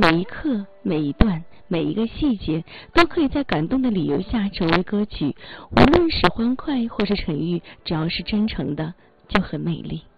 每一刻、每一段、每一个细节，都可以在感动的理由下成为歌曲。无论是欢快或是沉郁，只要是真诚的，就很美丽。